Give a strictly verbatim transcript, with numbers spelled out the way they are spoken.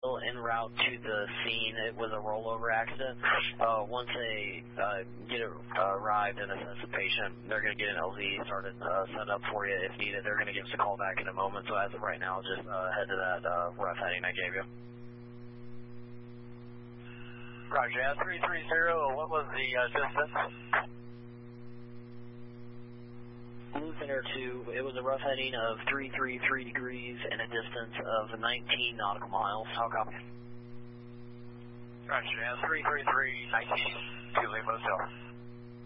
en route to the scene. It was a rollover accident. Uh, once they uh, get it, uh, arrived and assess the patient, they're going to get an L Z started, uh, set up for you if needed. They're going to give us a call back in a moment. So as of right now, just uh, head to that uh, rough heading I gave you. Roger, yeah, three three zero, what was the uh, distance? Blue Center two, it was a rough heading of three three three degrees and a distance of nineteen nautical miles. How copy? Roger, yeah, three three three, nineteen, two Lima Hotel.